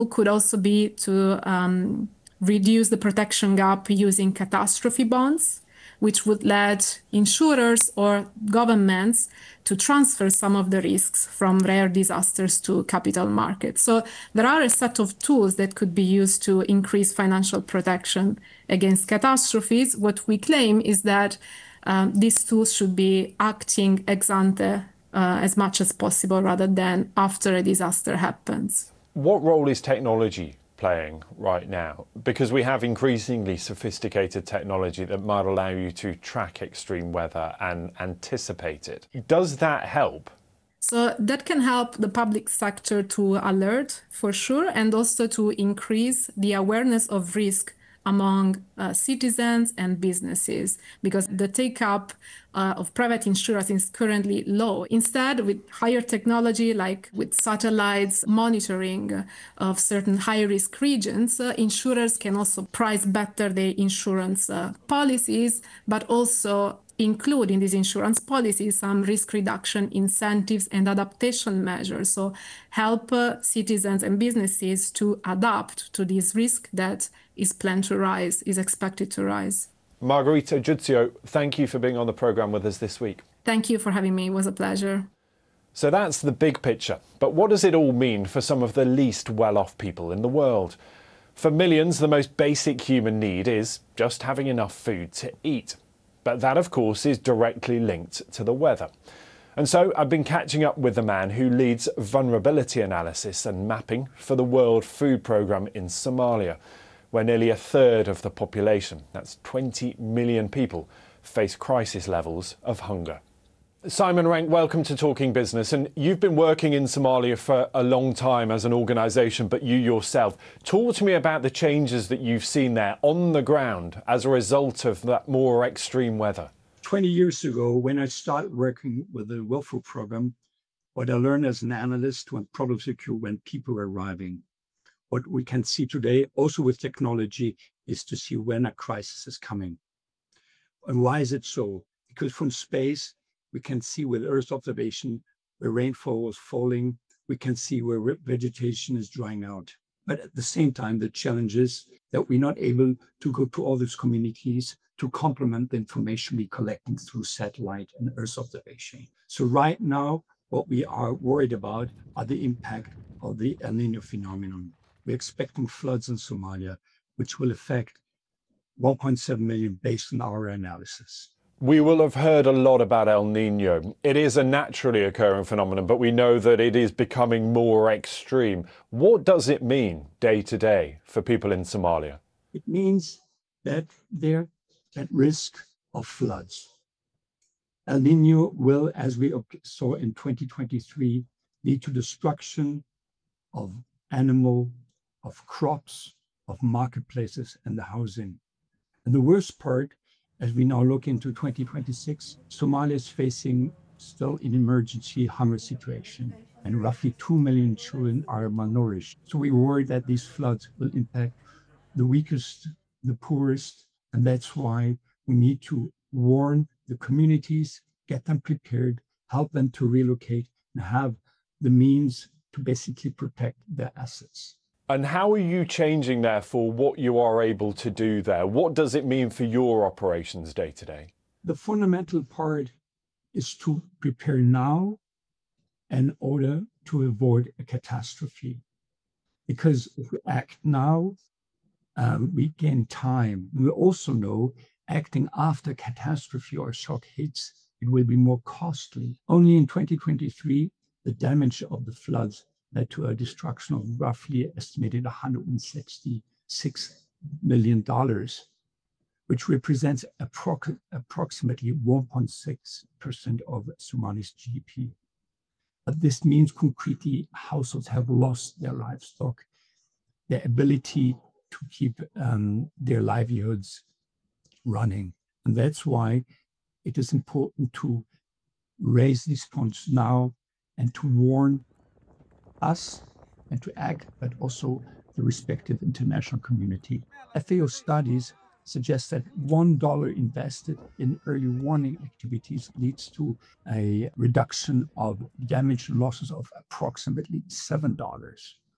could also be to reduce the protection gap using catastrophe bonds, which would let insurers or governments to transfer some of the risks from rare disasters to capital markets. So there are a set of tools that could be used to increase financial protection against catastrophes. What we claim is that these tools should be acting ex ante as much as possible rather than after a disaster happens. What role is technology playing right now? Because we have increasingly sophisticated technology that might allow you to track extreme weather and anticipate it. Does that help? So that can help the public sector to alert for sure, and also to increase the awareness of risk among citizens and businesses, because the take-up of private insurance is currently low. Instead, with higher technology, like with satellites monitoring of certain high-risk regions, insurers can also price better their insurance policies, but also include in these insurance policies some risk reduction incentives and adaptation measures. So help citizens and businesses to adapt to this risk that is planned to rise, is expected to rise. Margherita Giuzio, thank you for being on the programme with us this week. Thank you for having me. It was a pleasure. So that's the big picture. But what does it all mean for some of the least well-off people in the world? For millions, the most basic human need is just having enough food to eat. But that, of course, is directly linked to the weather. And so I've been catching up with the man who leads vulnerability analysis and mapping for the World Food Programme in Somalia, where nearly a third of the population, that's 20 million people, face crisis levels of hunger. Simon Rank, welcome to Talking Business. And you've been working in Somalia for a long time as an organisation, but you yourself. Talk to me about the changes that you've seen there on the ground as a result of that more extreme weather. 20 years ago, when I started working with the World Food Programme, what I learned as an analyst when problems occur when people are arriving. What we can see today, also with technology, is to see when a crisis is coming. And why is it so? Because from space, we can see with Earth observation where rainfall is falling. We can see where vegetation is drying out. But at the same time, the challenge is that we're not able to go to all these communities to complement the information we collecting through satellite and Earth observation. So right now, what we are worried about are the impact of the El Niño phenomenon. We're expecting floods in Somalia, which will affect 1.7 million based on our analysis. We will have heard a lot about El Niño. It is a naturally occurring phenomenon, but we know that it is becoming more extreme. What does it mean day to day for people in Somalia? It means that they're at risk of floods. El Niño will, as we saw in 2023, lead to destruction of animal, of crops, of marketplaces and the housing. And the worst part, as we now look into 2026, Somalia is facing still an emergency hunger situation, and roughly 2 million children are malnourished. So we worry that these floods will impact the weakest, the poorest, and that's why we need to warn the communities, get them prepared, help them to relocate, and have the means to basically protect their assets. And how are you changing, therefore, what you are able to do there? What does it mean for your operations day to day? The fundamental part is to prepare now in order to avoid a catastrophe. Because if we act now, we gain time. We also know acting after catastrophe or shock hits, it will be more costly. Only in 2023, the damage of the floods led to a destruction of roughly estimated $166 million, which represents approximately 1.6% of Somalia's GDP. But this means concretely households have lost their livestock, their ability to keep their livelihoods running. And that's why it is important to raise these points now and to warn us and to act, but also the respective international community. FAO studies suggest that $1 invested in early warning activities leads to a reduction of damage losses of approximately $7.